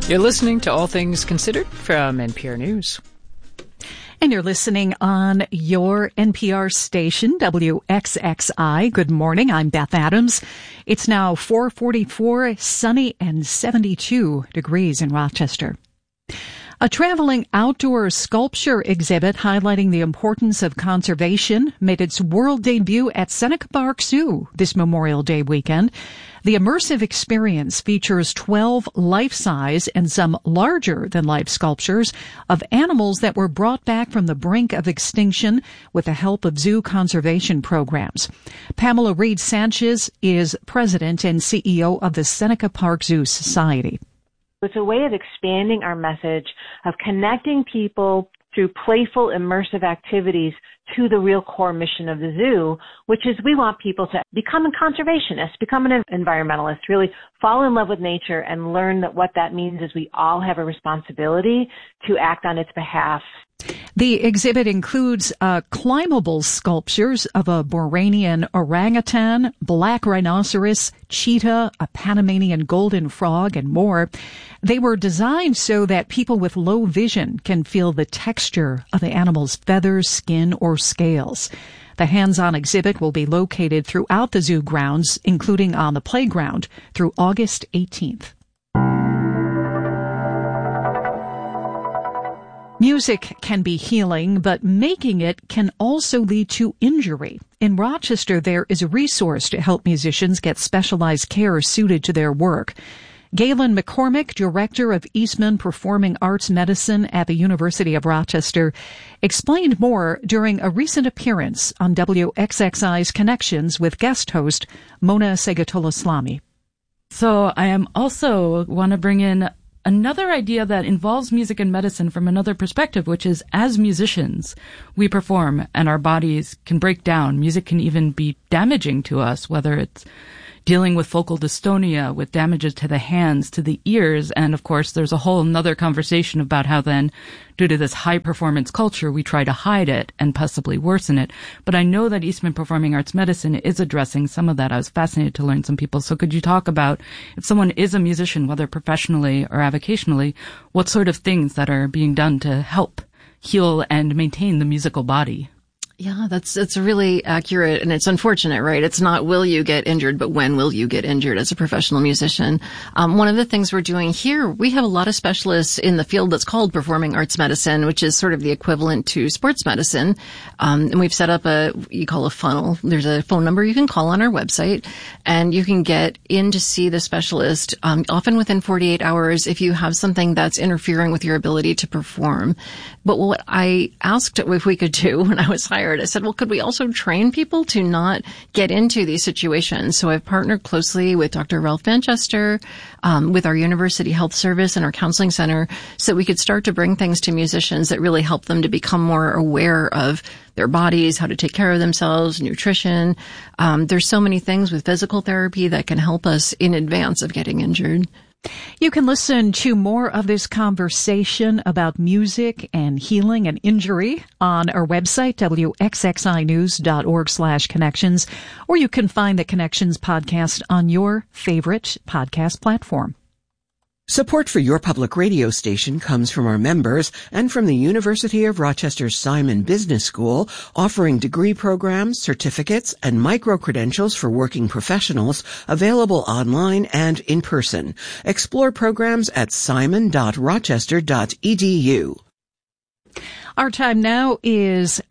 You're listening to All Things Considered from NPR News. And you're listening on your NPR station, WXXI. Good morning. I'm Beth Adams. It's now 4:44, sunny and 72 degrees in Rochester. A traveling outdoor sculpture exhibit highlighting the importance of conservation made its world debut at Seneca Park Zoo this Memorial Day weekend. The immersive experience features 12 life-size and some larger-than-life sculptures of animals that were brought back from the brink of extinction with the help of zoo conservation programs. Pamela Reed Sanchez is president and CEO of the Seneca Park Zoo Society. It's a way of expanding our message of connecting people through playful, immersive activities to the real core mission of the zoo, which is we want people to become a conservationist, become an environmentalist, really fall in love with nature and learn that what that means is we all have a responsibility to act on its behalf. The exhibit includes climbable sculptures of a Boranian orangutan, black rhinoceros, cheetah, a Panamanian golden frog, and more. They were designed so that people with low vision can feel the texture of the animal's feathers, skin, or scales. The hands-on exhibit will be located throughout the zoo grounds, including on the playground, through August 18th. Music can be healing, but making it can also lead to injury. In Rochester, there is a resource to help musicians get specialized care suited to their work. Galen McCormick, director of Eastman Performing Arts Medicine at the University of Rochester, explained more during a recent appearance on WXXI's Connections with guest host Mona Segatola-Slami. So I am also want to bring in another idea that involves music and medicine from another perspective, which is as musicians, we perform and our bodies can break down. Music can even be damaging to us, whether it's dealing with focal dystonia, with damages to the hands, to the ears. And of course, there's a whole nother conversation about how then, due to this high performance culture, we try to hide it and possibly worsen it. But I know that Eastman Performing Arts Medicine is addressing some of that. I was fascinated to learn some people. So could you talk about, if someone is a musician, whether professionally or avocationally, what sort of things that are being done to help heal and maintain the musical body? Yeah, that's really accurate, and it's unfortunate, right? It's not will you get injured, but when will you get injured as a professional musician? One of the things we're doing here, we have a lot of specialists in the field that's called performing arts medicine, which is sort of the equivalent to sports medicine. And we've set up you call a funnel. There's a phone number you can call on our website, and you can get in to see the specialist, often within 48 hours if you have something that's interfering with your ability to perform. But what I asked if we could do when I was hired, I said, well, could we also train people to not get into these situations? So I've partnered closely with Dr. Ralph Manchester, with our University Health Service and our counseling center, so we could start to bring things to musicians that really help them to become more aware of their bodies, how to take care of themselves, nutrition. There's so many things with physical therapy that can help us in advance of getting injured. You can listen to more of this conversation about music and healing and injury on our website, wxxinews.org/connections, or you can find the Connections podcast on your favorite podcast platform. Support for your public radio station comes from our members and from the University of Rochester's Simon Business School, offering degree programs, certificates, and micro-credentials for working professionals available online and in person. Explore programs at simon.rochester.edu. Our time now is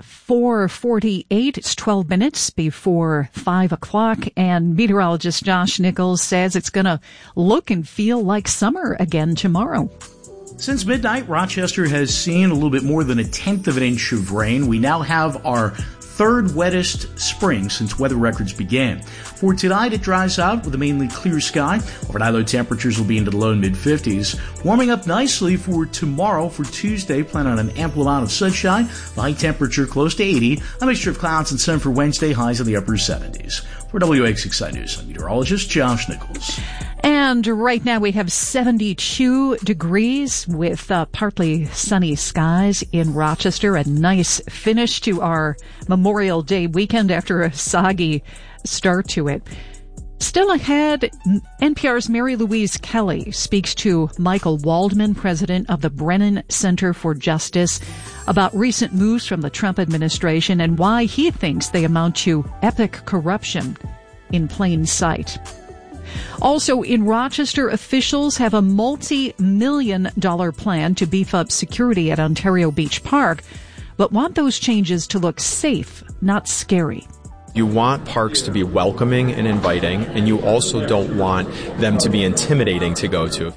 4:48. It's 12 minutes before 5 o'clock, and meteorologist Josh Nichols says it's going to look and feel like summer again tomorrow. Since midnight, Rochester has seen a little bit more than 1/10 of an inch of rain. We now have our third wettest spring since weather records began. For tonight, it dries out with a mainly clear sky. Overnight low temperatures will be into the low and mid-50s. Warming up nicely for tomorrow. For Tuesday, plan on an ample amount of sunshine. The high temperature close to 80. A mixture of clouds and sun for Wednesday, highs in the upper 70s. For WXXI News, I'm meteorologist Josh Nichols. And right now we have 72 degrees with partly sunny skies in Rochester. A nice finish to our Memorial Day weekend after a soggy start to it. Still ahead, NPR's Mary Louise Kelly speaks to Michael Waldman, president of the Brennan Center for Justice, about recent moves from the Trump administration and why he thinks they amount to epic corruption in plain sight. Also, in Rochester, officials have a multi-million-dollar plan to beef up security at Ontario Beach Park, but want those changes to look safe, not scary. You want parks to be welcoming and inviting, and you also don't want them to be intimidating to go to.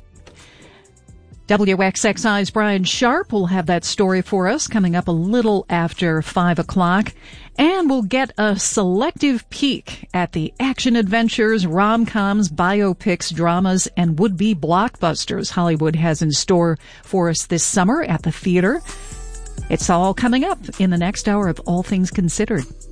WXXI's Brian Sharp will have that story for us coming up a little after 5 o'clock. And we'll get a selective peek at the action-adventures, rom-coms, biopics, dramas, and would-be blockbusters Hollywood has in store for us this summer at the theater. It's all coming up in the next hour of All Things Considered.